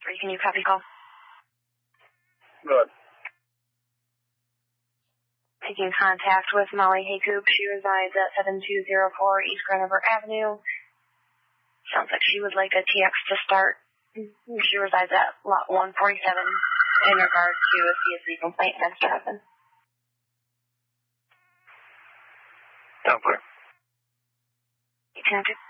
3. Can you copy call? Good. Taking contact with Molly Haycoop. She resides at 7204 East Grand River Avenue. Sounds like she would like a TX to start. She resides at lot 147 in regard to a CSV complaint against her husband. Okay. You connected?